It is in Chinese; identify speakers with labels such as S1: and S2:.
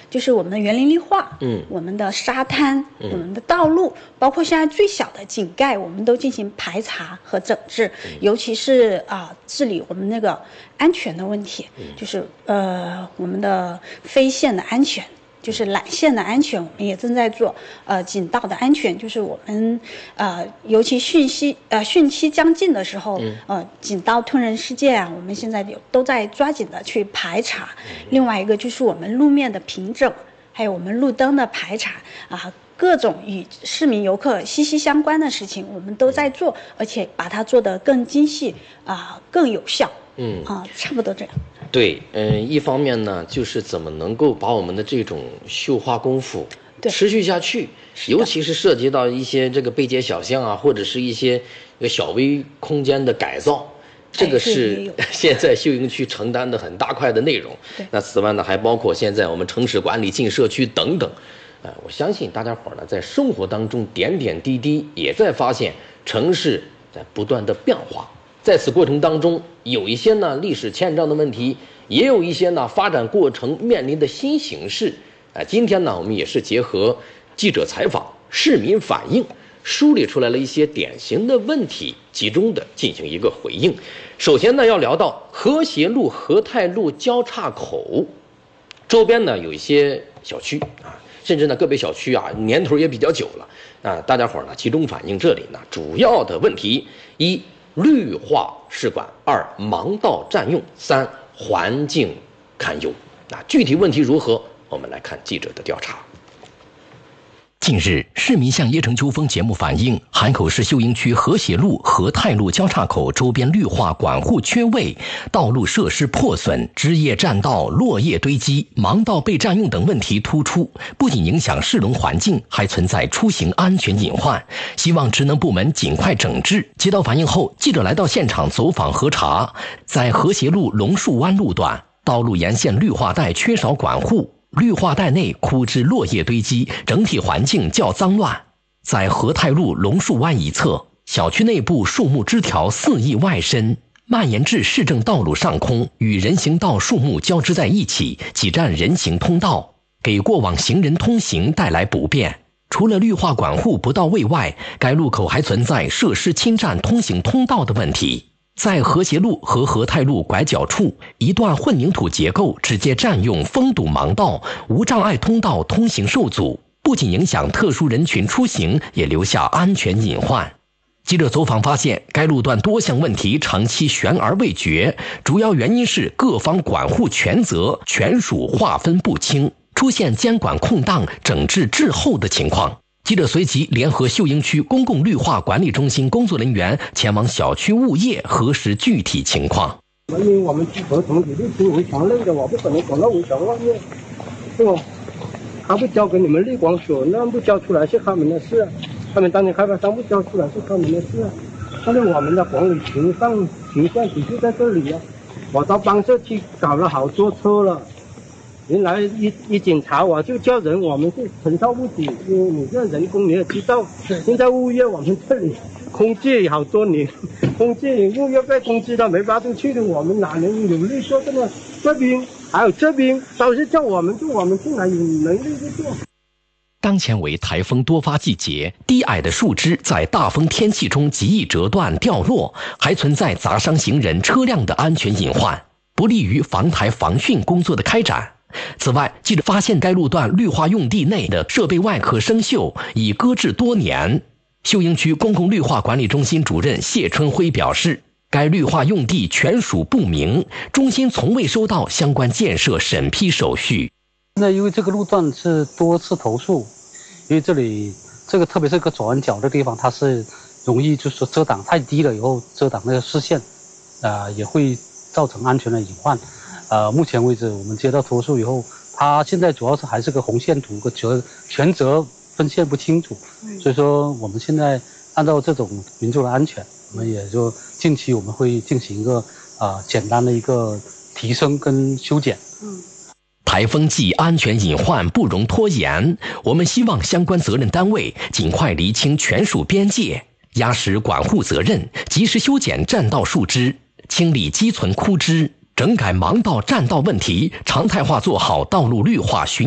S1: 就是我们的园林绿化，我们的沙滩，我们的道路，包括现在最小的井盖，我们都进行排查和整治，尤其是治理我们那个安全的问题，就是我们的飞线的安全。就是缆线的安全，我们也正在做。井道的安全，就是我们尤其汛期将近的时候，井道吞人事件啊，我们现在都在抓紧的去排查。另外一个就是我们路面的平整，还有我们路灯的排查各种与市民游客息息相关的事情，我们都在做，而且把它做得更精细更有效。差不多这样。
S2: 对，一方面呢，就是怎么能够把我们的这种绣花功夫持续下去，尤其是涉及到一些这个背街小巷啊，或者是一些小微空间的改造，这个是现在秀英区承担的很大块的内容。那此外呢，还包括现在我们城市管理、进社区等等。我相信大家伙呢，在生活当中点点滴滴也在发现城市在不断的变化。在此过程当中，有一些呢历史欠账的问题，也有一些呢发展过程面临的新形势。今天呢，我们也是结合记者采访、市民反映，梳理出来了一些典型的问题，集中的进行一个回应。首先呢，要聊到和谐路、和泰路交叉口周边呢有一些小区甚至呢个别小区年头也比较久了大家伙呢集中反映这里呢主要的问题：一、绿化事管；二、盲道占用；三、环境堪忧。具体问题如何？我们来看记者的调查。
S3: 近日，市民向椰城秋风节目反映，海口市秀英区和谐路、和泰路交叉口周边绿化管护缺位，道路设施破损，枝叶占道、落叶堆积、盲道被占用等问题突出，不仅影响市容环境，还存在出行安全隐患，希望职能部门尽快整治。接到反映后，记者来到现场走访核查，在和谐路龙树湾路段，道路沿线绿化带缺少管护，绿化带内枯枝落叶堆积，整体环境较脏乱。在和泰路龙树湾一侧，小区内部树木枝条肆意外伸，蔓延至市政道路上空，与人行道树木交织在一起，挤占人行通道，给过往行人通行带来不便。除了绿化管护不到位外，该路口还存在设施侵占通行通道的问题。在和谐路和和泰路拐角处，一段混凝土结构直接占用封堵盲道，无障碍通道通行受阻，不仅影响特殊人群出行，也留下安全隐患。记者走访发现，该路段多项问题长期悬而未决，主要原因是各方管护权责、权属划分不清，出现监管空档、整治滞后的情况。记者随即联合秀英区公共绿化管理中心工作人员前往小区物业核实具体情况。
S4: 因为我们去合同里面是违常类的，我不可能管到违常外面，是吧？他不交给你们绿管所，那不交出来是他们的事，他们当年开发商不交出来是他们的事。但是我们的管理形象只是在这里我到帮社区搞了好多车了。原来一检查我就叫人，我们是承受不起，因为你这人工你也知道，现在物业我们这里空置好多年，空置物业被空置到没发出去的，我们哪能有力做这个？这边还有这边都是叫我们做，我们自然有能力去做。
S3: 当前为台风多发季节，低矮的树枝在大风天气中极易折断掉落，还存在砸伤行人车辆的安全隐患，不利于防台防汛工作的开展。此外，记者发现该路段绿化用地内的设备外壳生锈，已搁置多年。秀英区公共绿化管理中心主任谢春辉表示，该绿化用地权属不明，中心从未收到相关建设审批手续。
S5: 那因为这个路段是多次投诉，因为这里特别是个左弯角的地方，它是容易就是说遮挡太低了以后遮挡那个视线，也会造成安全的隐患。目前为止我们接到投诉以后，它现在主要是还是个红线图，个权责分线不清楚，所以说我们现在按照这种民众的安全，我们也就近期我们会进行一个简单的一个提升跟修剪。
S3: 台风季安全隐患不容拖延，我们希望相关责任单位尽快厘清权属边界，压实管护责任，及时修剪占道树枝，清理积存枯枝，整改盲道占道问题，常态化做好道路绿化巡